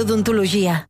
Odontologia.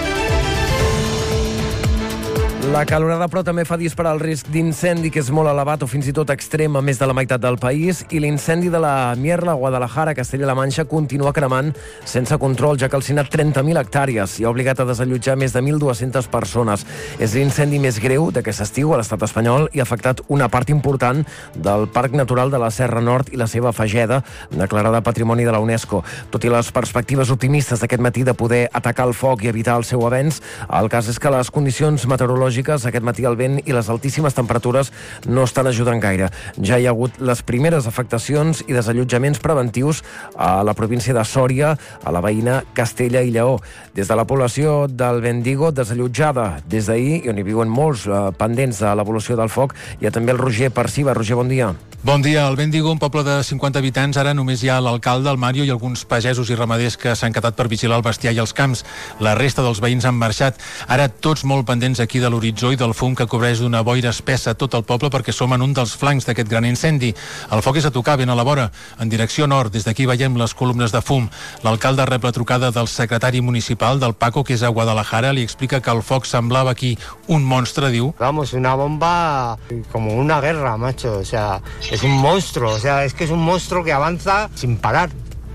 La calorada, però, també fa disparar el risc d'incendi, que és molt elevat o fins i tot extrem a més de la meitat del país, i l'incendi de la Mierla, Guadalajara, Castella-La Manxa, continua cremant sense control, ja que ha calcinat 30.000 hectàrees i ha obligat a desallotjar més de 1.200 persones. És l'incendi més greu d'aquest estiu a l'estat espanyol i ha afectat una part important del Parc Natural de la Serra Nord i la seva fageda, declarada Patrimoni de la UNESCO. Tot i les perspectives optimistes d'aquest matí de poder atacar el foc i evitar el seu avenç, el cas és que les condicions meteorològiques aquest matí, el vent i les altíssimes temperatures no estan ajudant gaire. Ja hi ha hagut les primeres afectacions i desallotjaments preventius a la província de Sòria, a la veïna Castella i Lleó. Des de la població del Bendigo, desallotjada des d'ahir, i on hi viuen molts pendents de l'evolució del foc, hi ha també el Roger Perciba. Roger, bon dia. Bon dia. Al Bendigo, un poble de 50 habitants, ara només hi ha l'alcalde, el Mario, i alguns pagesos i ramaders que s'han quedat per vigilar el bestiar i els camps. La resta dels veïns han marxat. Ara tots molt pendents aquí de l'horitzó i del fum que cobreix d'una boira espessa tot el poble, perquè som en un dels flancs d'aquest gran incendi. El foc és a tocar ben a la vora, en direcció nord. Des d'aquí veiem les columnes de fum. L'alcalde rep la trucada del secretari municipal, del Paco, que és a Guadalajara. Li explica que el foc semblava aquí un monstre, diu. Vamos, una bomba como una guerra, macho. O sea, es un monstruo. O sea, es que es un monstruo que avanza sin parar.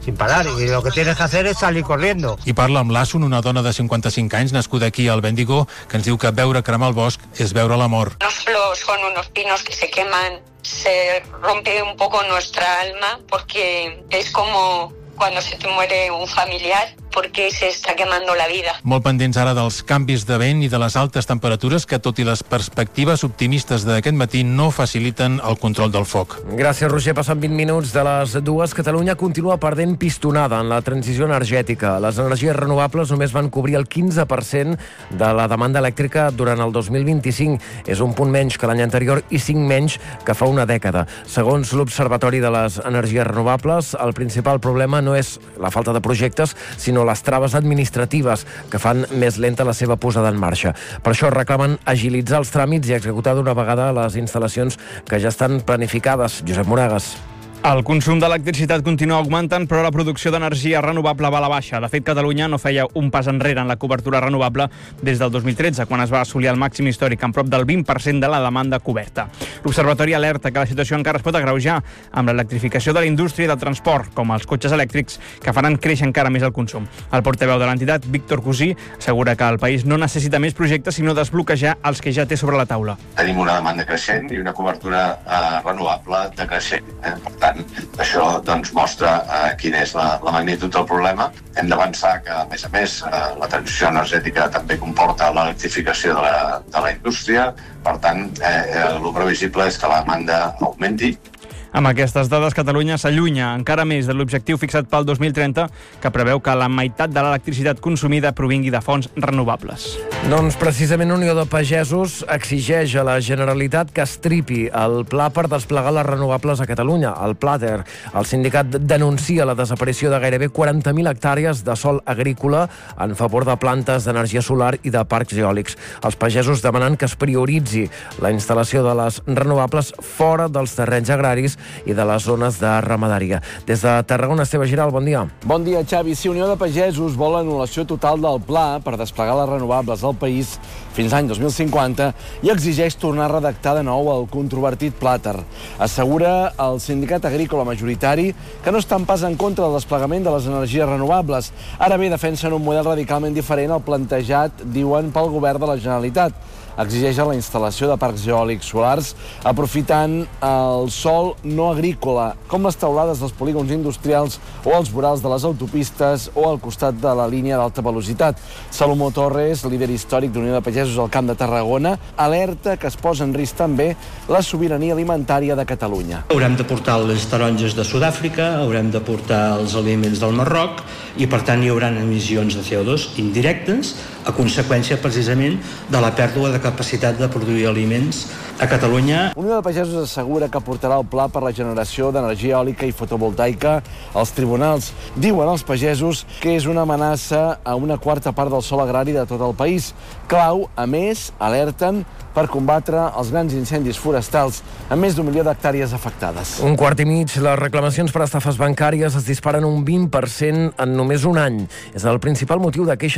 Y lo que tienes que hacer es salir corriendo. I parla amb l'Assun, una dona de 55 anys nascuda aquí al Bendigo, que ens diu que veure cremar el bosc és veure la mort. No solo son unos pinos que se queman, se rompe un poco nuestra alma, porque es como cuando se te muere un familiar, porque se está quemando la vida. Molt pendents ara dels canvis de vent i de les altes temperatures que, tot i les perspectives optimistes d'aquest matí, no faciliten el control del foc. Gràcies, Roger. Passant 20 minuts de les 2, Catalunya continua perdent pistonada en la transició energètica. Les energies renovables només van cobrir el 15% de la demanda elèctrica durant el 2025. És un punt menys que l'any anterior i 5 menys que fa una dècada. Segons l'Observatori de les Energies Renovables, el principal problema no és la falta de projectes, sinó les traves administratives que fan més lenta la seva posada en marxa. Per això reclamen agilitzar els tràmits i executar d'una vegada les instal·lacions que ja estan planificades. Josep Moragas. El consum d'electricitat continua augmentant, però la producció d'energia renovable va a la baixa. De fet, Catalunya no feia un pas enrere en la cobertura renovable des del 2013, quan es va assolir el màxim històric, en prop del 20% de la demanda coberta. L'Observatori alerta que la situació encara es pot agreujar amb l'electrificació de la indústria i del transport, com els cotxes elèctrics, que faran créixer encara més el consum. El portaveu de l'entitat, Víctor Cosí, assegura que el país no necessita més projectes, sinó desbloquejar els que ja té sobre la taula. Tenim una demanda creixent i una cobertura renovable decreixent. Per tant, això mostra quina és la magnitud del problema. Hem d'avançar que, a més, la transició energètica també comporta l'electrificació de la indústria. Per tant, el previsible és que la demanda augmenti. Amb aquestes dades, Catalunya s'allunya encara més de l'objectiu fixat pel 2030, que preveu que la meitat de l'electricitat consumida provingui de fonts renovables. Doncs precisament Unió de Pagesos exigeix a la Generalitat que estripi el pla per desplegar les renovables a Catalunya, el PLATER. El sindicat denuncia la desaparició de gairebé 40.000 hectàrees de sòl agrícola en favor de plantes d'energia solar i de parcs eòlics. Els pagesos demanen que es prioritzi la instal·lació de les renovables fora dels terrenys agraris i de les zones de ramaderia. Des de Tarragona, Esteve Giral, bon dia. Bon dia, Xavi. Si Unió de Pagesos vol l'anul·lació total del pla per desplegar les renovables al país fins l'any 2050 i exigeix tornar a redactar de nou el controvertit PLATER. Assegura el sindicat agrícola majoritari que no estan pas en contra del desplegament de les energies renovables. Ara bé, defensen un model radicalment diferent al plantejat, diuen, pel govern de la Generalitat. Exigeixen la instal·lació de parcs eòlics solars aprofitant el sòl no agrícola, com les teulades dels polígons industrials o els vorals de les autopistes o al costat de la línia d'alta velocitat. Salomó Torres, líder històric d'Unió de Pagesos al Camp de Tarragona, alerta que es posa en risc també la sobirania alimentària de Catalunya. Haurem de portar les taronges de Sud-àfrica, haurem de portar els aliments del Marroc i, per tant, hi haurà emissions de CO2 indirectes a conseqüència, precisament, de la pèrdua de capacitat de produir aliments a Catalunya. Unió de Pagesos assegura que portarà el pla per la generació d'energia eòlica i fotovoltaica als tribunals. Diuen els pagesos que és una amenaça a una quarta part del sòl agrari de tot el país. Clau, a més, alerten per combatre els grans incendis forestals amb més d'1 milió d'hectàrees afectades. Un quart i mig, les reclamacions per estafes bancàries es disparen un 20% en només un any. És el principal motiu de queixa